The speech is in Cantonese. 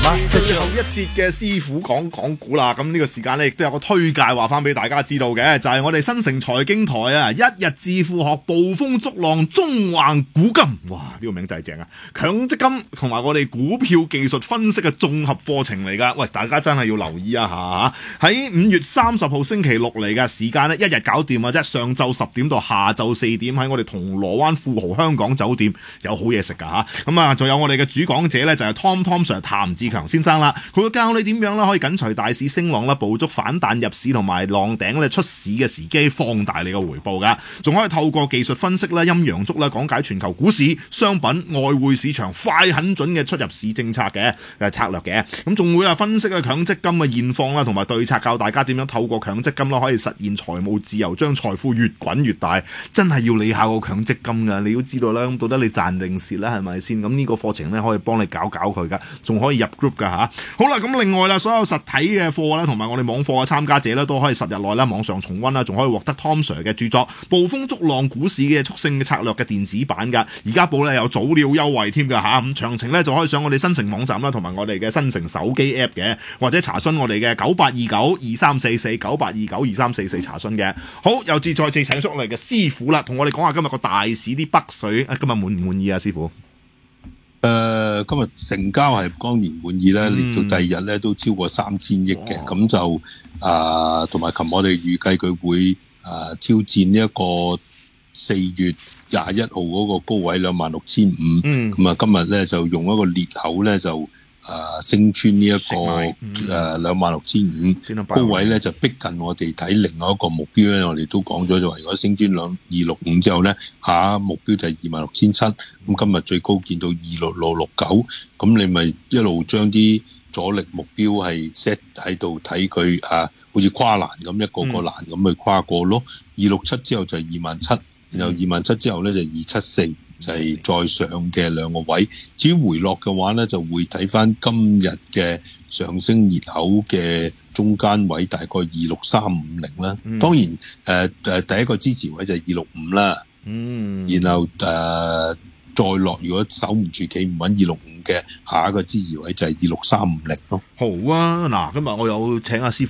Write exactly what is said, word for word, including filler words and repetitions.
最後一節嘅師傅講講股啦，咁呢個時間咧亦都有個推介話翻俾大家知道嘅，就係、是、我哋新城財經台啊，一日致富學暴風逐浪中橫股金，哇呢、這個名真係正啊！強積金同埋我哋股票技術分析嘅綜合課程嚟噶，喂大家真係要留意一下吓，喺五月三十號星期六嚟嘅時間咧，一日搞掂啊啫，上晝十點到下晝四點喺我哋銅鑼灣富豪香港酒店有好嘢食噶吓，咁啊仲有我哋嘅主講者咧就係 Tom Tom Sir 譚志強先生啦，佢會教你點樣啦，可以緊隨大市升浪啦，捕捉反彈入市同埋浪頂咧出市嘅時機，放大你嘅回報噶，仲可以透過技術分析啦、陰陽燭啦，講解全球股市、商品、外匯市場快狠準嘅出入市政策嘅誒策略嘅，咁仲會啊分析啊強積金嘅現況啦，同埋對策教大家點樣透過強積金啦可以實現財務自由，將財富越滾越大，真係要理下個強積金噶，你都知道啦，咁到底你賺定蝕啦係咪先？咁呢個課程咧可以幫你搞搞佢噶，仲可以入 group 噶吓。好啦，咁另外啦，所有實體嘅課啦，同埋我哋網課嘅參加者咧，都可以十日內啦網上重溫啦，仲可以獲得 Tom Sir 嘅著作《暴風逐浪股市嘅速勝嘅策略》嘅電子版噶，而家報咧有早鳥優惠添噶吓，咁詳情咧就可以上我哋新城網站啦，同埋我哋嘅新城手機 app 嘅，或者查詢我哋嘅九八二九二三四四九八二九二三四四查詢嘅。好，又至再次請出我哋嘅師傅啦，同我哋講下今日個大市啲北水，今日滿唔滿意啊，師傅？ 誒、呃，今日成交係當然滿意啦，連、嗯、到第二日咧都超過三千億嘅，咁就啊，同埋琴日我哋預計佢會啊挑戰呢一個四月廿一號嗰個高位兩萬六千五，咁啊今日咧就用一個裂口咧就啊升穿呢、這、一個誒兩萬六千五高位咧就逼近我哋睇另外一個目標咧，我哋都講咗就話如果升穿兩二六五之後咧，下目標就係二萬六千七。咁今日最高見到二六六六九，咁你咪一路將啲阻力目標係 set 喺度睇佢啊，好似跨欄咁一個個欄咁去跨過咯。二六七之後就係二萬七，然後二萬七之後咧就二七四，就係再上嘅兩個位。至於回落嘅話咧，就會睇翻今日嘅上升裂口嘅中間位，大概二六三五零啦。嗯、當然誒誒、呃，第一個支持位就係二六五啦。嗯，然後誒。呃再落，如果守唔住企唔穩二六五嘅，下一個支持位就係二六三五零咯。 好啊，嗱，今日我有請阿師傅。